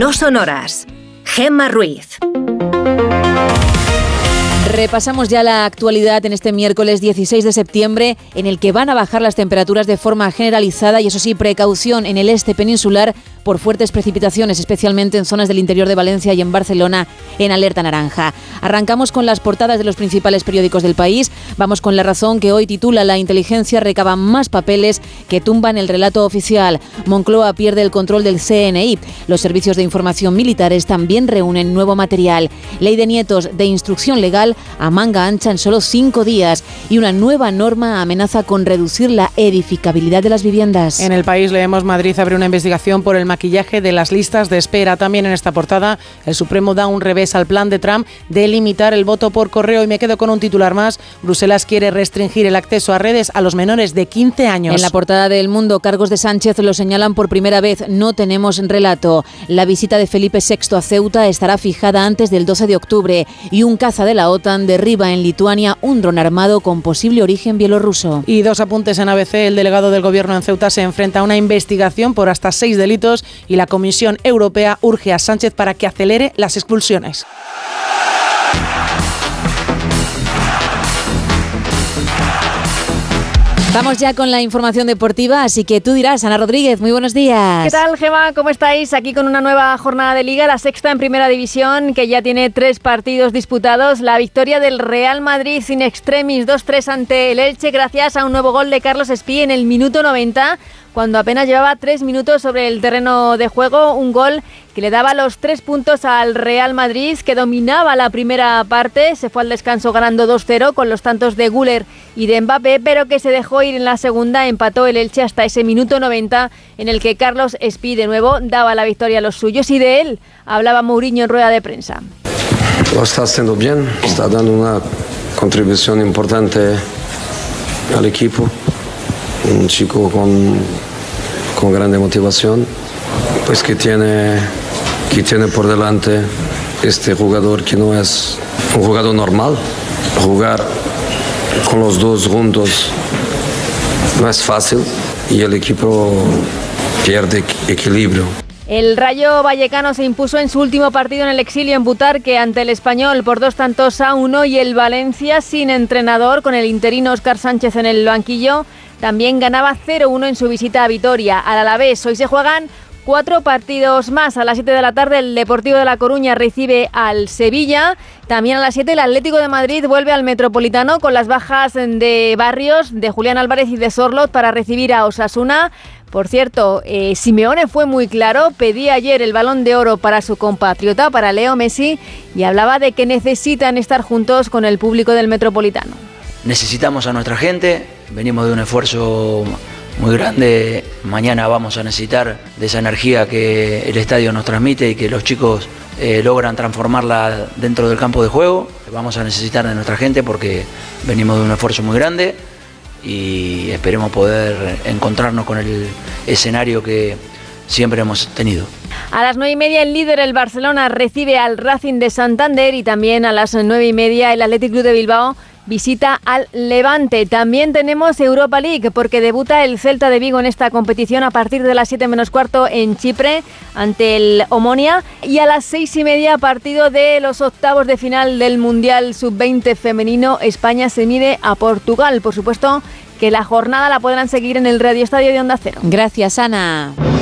no son horas. Gemma Ruiz. Repasamos ya la actualidad en este miércoles 16 de septiembre, en el que van a bajar las temperaturas de forma generalizada y, eso sí, precaución en el este peninsular por fuertes precipitaciones, especialmente en zonas del interior de Valencia y en Barcelona, en alerta naranja. Arrancamos con las portadas de los principales periódicos del país. Vamos con La Razón, que hoy titula «La inteligencia recaba más papeles que tumban el relato oficial». Moncloa pierde el control del CNI. Los servicios de información militares también reúnen nuevo material. Ley de nietos de instrucción legal a manga ancha en solo 5 días. Y una nueva norma amenaza con reducir la edificabilidad de las viviendas. En El País leemos: Madrid abre una investigación por el maquillaje de las listas de espera. También en esta portada, el Supremo da un revés al plan de Trump de limitar el voto por correo. Y me quedo con un titular más: Bruselas quiere restringir el acceso a redes a los menores de 15 años. En la portada de El Mundo, cargos de Sánchez lo señalan por primera vez. No tenemos relato. La visita de Felipe VI a Ceuta estará fijada antes del 12 de octubre. Y un caza de la OTAN derriba en Lituania un dron armado con posible origen bielorruso. Y 2 apuntes en ABC. El delegado del Gobierno en Ceuta se enfrenta a una investigación por hasta 6 delitos y la Comisión Europea urge a Sánchez para que acelere las expulsiones. Vamos ya con la información deportiva, así que tú dirás, Ana Rodríguez, muy buenos días. ¿Qué tal, Gemma? ¿Cómo estáis? Aquí con una nueva jornada de Liga, la sexta en Primera División, que ya tiene 3 partidos disputados. La victoria del Real Madrid in extremis 2-3 ante el Elche, gracias a un nuevo gol de Carlos Espí en el minuto 90, cuando apenas llevaba 3 minutos sobre el terreno de juego. Un gol que le daba los 3 puntos al Real Madrid, que dominaba la primera parte. Se fue al descanso ganando 2-0 con los tantos de Güler y de Mbappé, pero que se dejó ir en la segunda. Empató el Elche hasta ese minuto 90, en el que Carlos Espí de nuevo daba la victoria a los suyos, y de él hablaba Mourinho en rueda de prensa. Lo está haciendo bien, está dando una contribución importante al equipo. Un chico con grande motivación, pues que tiene por delante este jugador que no es un jugador normal. Jugar con los dos juntos no es fácil y el equipo pierde equilibrio. El Rayo Vallecano se impuso en su último partido en el exilio en Butarque ante el Español por 2-1, y el Valencia, sin entrenador, con el interino Óscar Sánchez en el banquillo, también ganaba 0-1 en su visita a Vitoria. Al Alavés hoy se juegan 4 partidos más. A las 7 de la tarde el Deportivo de La Coruña recibe al Sevilla. También a las 7 el Atlético de Madrid vuelve al Metropolitano con las bajas de Barrios, de Julián Álvarez y de Sorloth para recibir a Osasuna. Por cierto, Simeone fue muy claro, pedía ayer el Balón de Oro para su compatriota, para Leo Messi, y hablaba de que necesitan estar juntos con el público del Metropolitano. Necesitamos a nuestra gente, venimos de un esfuerzo muy grande. Mañana vamos a necesitar de esa energía que el estadio nos transmite y que los chicos logran transformarla dentro del campo de juego. Vamos a necesitar de nuestra gente porque venimos de un esfuerzo muy grande y esperemos poder encontrarnos con el escenario que siempre hemos tenido. A las 9:30 el líder, el Barcelona, recibe al Racing de Santander, y también a las 9:30 el Athletic Club de Bilbao visita al Levante. También tenemos Europa League, porque debuta el Celta de Vigo en esta competición a partir de las 7 menos cuarto en Chipre ante el Omonia, y a las 6:30 partido de los octavos de final del Mundial Sub-20 femenino. España se mide a Portugal. Por supuesto que la jornada la podrán seguir en el Radio Estadio de Onda Cero. Gracias, Ana.